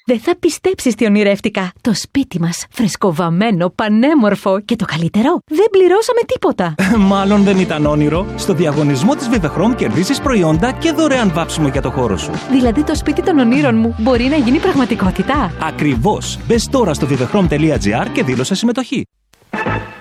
Δεν θα πιστέψεις τι ονειρεύτηκα. Το σπίτι μας, φρεσκοβαμμένο, πανέμορφο και το καλύτερο, δεν πληρώσαμε τίποτα. Μάλλον δεν ήταν όνειρο. Στο διαγωνισμό της Vivechrome κερδίζεις προϊόντα και δωρεάν βάψιμο για το χώρο σου. Δηλαδή το σπίτι των ονείρων μου μπορεί να γίνει πραγματικότητα. Ακριβώς. Μπες τώρα στο vivechrome.gr και δήλωσε συμμετοχή.